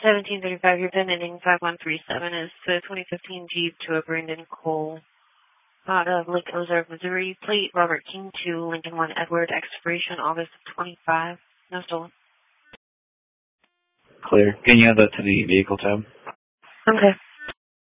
1735, your VIN ending 5137 is the 2015 Jeep to a Brandon Cole out of Lake Ozark, Missouri. Plate Robert King 2, Lincoln 1 Edward, expiration August of 25. No stolen. Clear. Can you add that to the vehicle tab? Okay.